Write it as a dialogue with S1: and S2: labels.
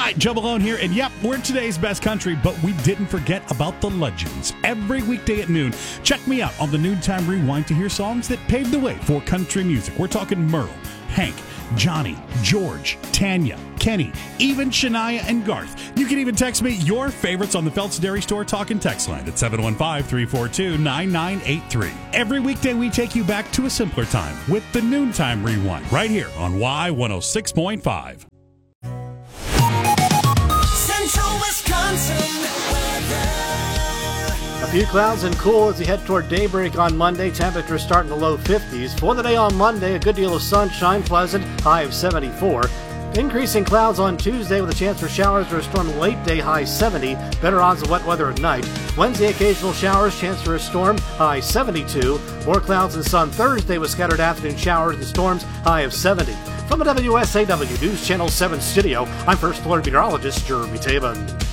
S1: Hi, Joe Malone here, and yep, we're today's best country, but we didn't forget about the legends. Every weekday at noon, check me out on the Noontime Rewind to hear songs that paved the way for country music. We're talking Merle, Hank, Johnny, George, Tanya, Kenny, even Shania and Garth. You can even text me your favorites on the Phelps Dairy Store talk and text line at 715-342-9983. Every weekday we take you back to a simpler time with the Noontime Rewind right here on Y106.5.
S2: Central Wisconsin weather.
S3: A few clouds and cool as we head toward daybreak on Monday. Temperatures starting in the low 50s. For the day on Monday, a good deal of sunshine, pleasant, high of 74. Increasing clouds on Tuesday with a chance for showers or a storm late day, high 70. Better odds of wet weather at night. Wednesday, occasional showers, chance for a storm, high 72. More clouds and sun Thursday with scattered afternoon showers and storms, high of 70. From the WSAW News Channel 7 studio, I'm First Alert Meteorologist Jeremy Taban.